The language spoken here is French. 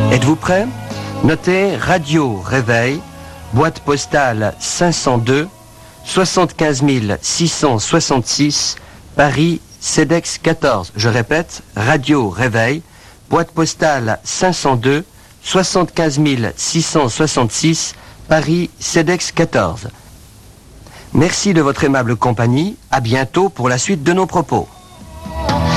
Êtes-vous prêts? Notez Radio Réveil, boîte postale 502, 75 666, Paris, CEDEX 14. Je répète, Radio Réveil, boîte postale 502, 75 666, Paris, CEDEX 14. Merci de votre aimable compagnie. À bientôt pour la suite de nos propos.